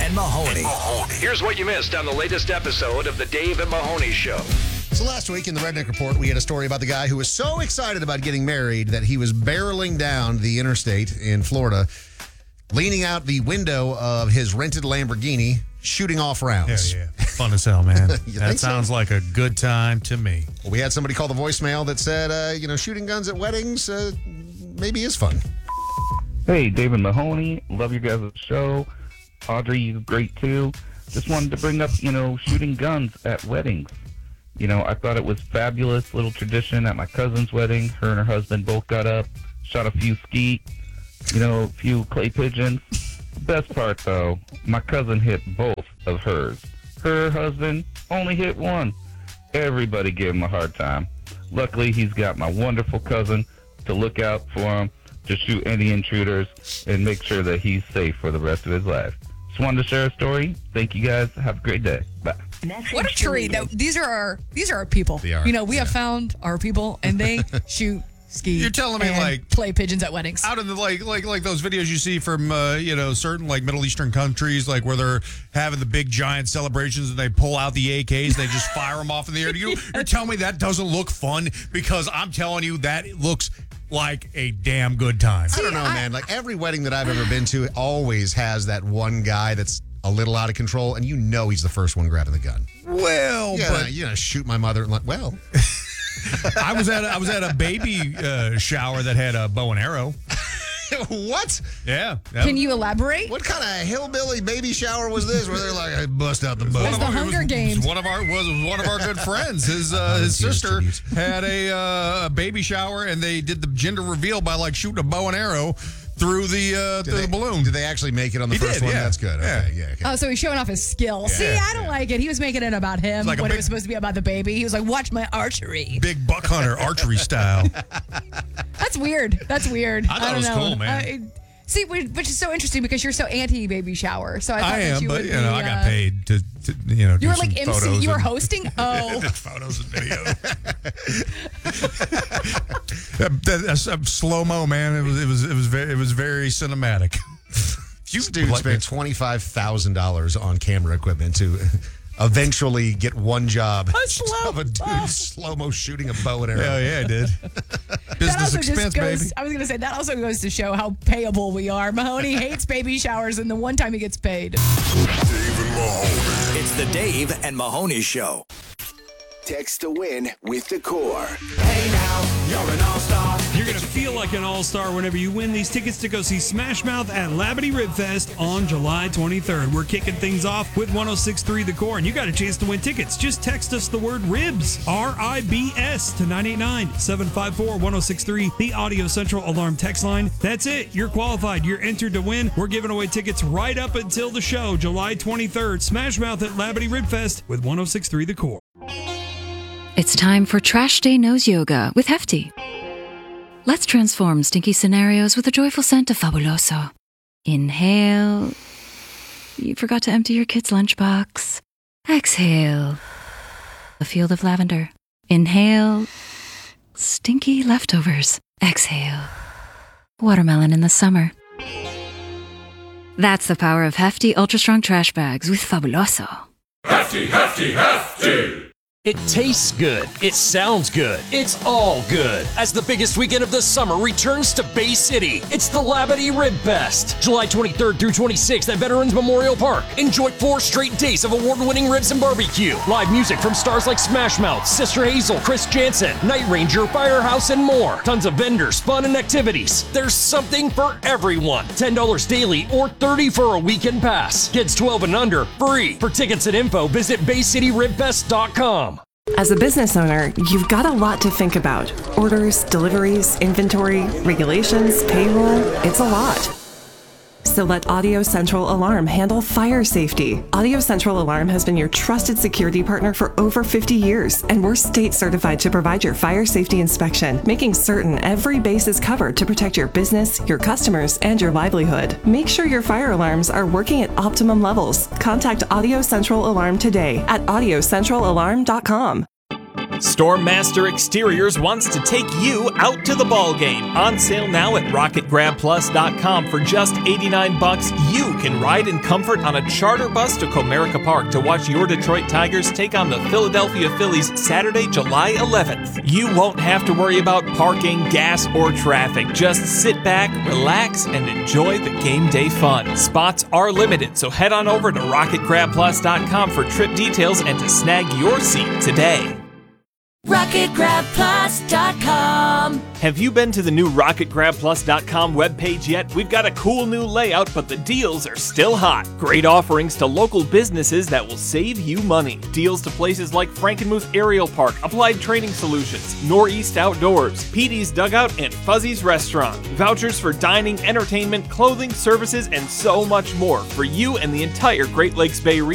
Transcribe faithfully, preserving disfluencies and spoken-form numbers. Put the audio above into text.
and Mahoney. Here's what you missed on the latest episode of the Dave and Mahoney Show. So last week in the Redneck Report, we had a story about the guy who was so excited about getting married that he was barreling down the interstate in Florida, leaning out the window of his rented Lamborghini, shooting off rounds. Yeah, yeah. Fun as hell, man. You That think so? sounds like a good time to me. Well, we had somebody call the voicemail that said, uh, you know, shooting guns at weddings uh, maybe is fun. Hey, David Mahoney. Love you guys' show. Audrey, you're great too. Just wanted to bring up, you know, shooting guns at weddings. You know, I thought it was fabulous little tradition at my cousin's wedding. Her and her husband both got up, shot a few skeet, you know, a few clay pigeons. Best part, though, my cousin hit both of hers. Her husband only hit one. Everybody gave him a hard time. Luckily, he's got my wonderful cousin to look out for him, to shoot any intruders, and make sure that he's safe for the rest of his life. Just wanted to share a story. Thank you guys. Have a great day. Bye. What a treat! That, these are our these are our people. They are, you know, we yeah. have found our people, and they shoot ski. You're telling me, and like, play pigeons at weddings. Out of the like like like those videos you see from uh, you know certain like Middle Eastern countries, like where they're having the big giant celebrations and they pull out the A Ks, they just fire them off in the air. You you're telling me that doesn't look fun? Because I'm telling you that it looks like a damn good time. I don't know, man. Like every wedding that I've ever been to always has that one guy that's a little out of control, and you know he's the first one grabbing the gun. Well, Yeah, but you know, shoot my mother. Well, I was at a, I was at a baby uh, shower that had a bow and arrow. what? Yeah. that- Can you elaborate? What kind of hillbilly baby shower was this? Where they're like, I bust out the bow. was the It Hunger was- Games. was one of our was one of our good friends. His uh, his Tears sister tribute. had a, uh, a baby shower, and they did the gender reveal by like shooting a bow and arrow through the uh, through they, the balloon. Did they actually make it on the He first did, one? yeah. That's good. Yeah. Okay, yeah. okay. Oh, so he's showing off his skill. See, I don't like it. He was making it about him like a when it big- was supposed to be about the baby. He was like, "Watch my archery." Big buck hunter archery style. That's weird. That's weird. I thought don't it was know. cool, man. I- See, which which is so interesting because you're so anti-baby shower. So I thought I that am, you but would you know, be, I got uh, paid to, to you know. You do were some like M C. photos You were and- hosting. Oh, photos and video. that, that, that's a slow mo, man. It was it was it was very it was very cinematic. You dude like spent it. twenty-five thousand dollars on camera equipment to eventually get one job A slow- of a dude oh. slow-mo shooting a bow and arrow. Hell yeah, I did. that Business also expense, just goes. baby. I was going to say that also goes to show how payable we are. Mahoney hates baby showers, and the one time he gets paid. Dave and Mahoney. It's the Dave and Mahoney Show. Text to win with the core. Hey now, you're an all-star. You're going to feel like an all-star whenever you win these tickets to go see Smash Mouth at Labadee Rib Fest on July twenty-third. We're kicking things off with one oh six point three The Core, and you got a chance to win tickets. Just text us the word RIBS, R I B S, to nine eight nine, seven five four, one oh six three, the Audio Central Alarm text line. That's it. You're qualified. You're entered to win. We're giving away tickets right up until the show, July twenty-third. Smash Mouth at Labadee Rib Fest with one oh six point three The Core. It's time for Trash Day Nose Yoga with Hefty. Let's transform stinky scenarios with a joyful scent of Fabuloso. Inhale. You forgot to empty your kid's lunchbox. Exhale. A field of lavender. Inhale. Stinky leftovers. Exhale. Watermelon in the summer. That's the power of Hefty Ultra Strong Trash Bags with Fabuloso. Hefty, hefty, hefty. It tastes good. It sounds good. It's all good. As the biggest weekend of the summer returns to Bay City, it's the Labadee Rib Fest. July twenty-third through twenty-sixth at Veterans Memorial Park. Enjoy four straight days of award-winning ribs and barbecue. Live music from stars like Smash Mouth, Sister Hazel, Chris Jansen, Night Ranger, Firehouse, and more. Tons of vendors, fun, and activities. There's something for everyone. ten dollars daily or thirty dollars for a weekend pass. Kids twelve and under, free. For tickets and info, visit bay city rib fest dot com. As a business owner, you've got a lot to think about. Orders, deliveries, inventory, regulations, payroll. It's a lot. So let Audio Central Alarm handle fire safety. Audio Central Alarm has been your trusted security partner for over fifty years, and we're state certified to provide your fire safety inspection, making certain every base is covered to protect your business, your customers, and your livelihood. Make sure your fire alarms are working at optimum levels. Contact Audio Central Alarm today at audio central alarm dot com. Stormmaster Exteriors wants to take you out to the ball game. On sale now at rocket grab plus dot com for just eighty-nine bucks. You can ride in comfort on a charter bus to Comerica Park to watch your Detroit Tigers take on the Philadelphia Phillies Saturday, July eleventh. You won't have to worry about parking, gas, or traffic. Just sit back, relax, and enjoy the game day fun. Spots are limited, so head on over to rocket grab plus dot com for trip details and to snag your seat today. rocket grab plus dot com. Have you been to the new rocket grab plus dot com webpage yet? We've got a cool new layout, but the deals are still hot. Great offerings to local businesses that will save you money. Deals to places like Frankenmuth Aerial Park, Applied Training Solutions, Northeast Outdoors, Petey's Dugout, and Fuzzy's Restaurant. Vouchers for dining, entertainment, clothing, services, and so much more for you and the entire Great Lakes Bay region.